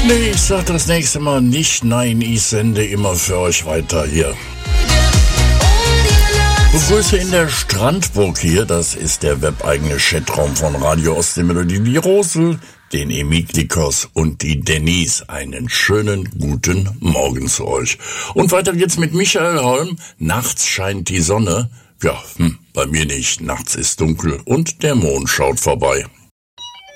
Nee, ich sag das nächste Mal nicht nein, ich sende immer für euch weiter hier. Begrüße in der Strandburg hier, das ist der webeigene Chatraum von Radio Ostseemelodie, die Rosel, den Emiklikos und die Denise. Einen schönen guten Morgen zu euch. Und weiter geht's mit Michael Holm. Nachts scheint die Sonne. Ja, bei mir nicht. Nachts ist dunkel und der Mond schaut vorbei.